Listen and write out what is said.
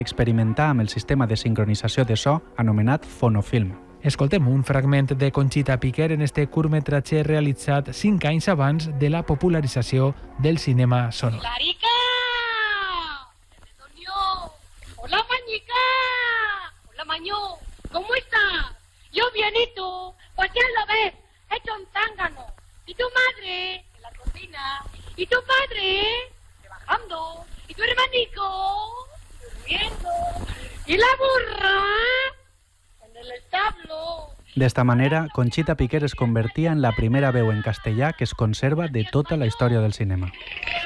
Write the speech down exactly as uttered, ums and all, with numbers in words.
experimentar amb el sistema de sincronització de so anomenat fonofilm. Escoltem un fragment de Conxita Piquer en este curtmetratge realitzat cinc anys abans de la popularització del cinema sonor. ¡Larica! ¡Antonio! ¡Hola, Mañica! ¡Hola, Maño! ¿Cómo estás? Yo bien, ¿y tú? Pues ya lo ves, hecho un zángano. ¿Y tu madre? En la cocina. ¿Y tu padre? Trabajando. ¿Y tu hermanico? Durmiendo. ¿Y la burra? En el establo. D'esta manera, Conxita Piquer es convertia en la primera veu en castellà que es conserva de tota la història del cinema.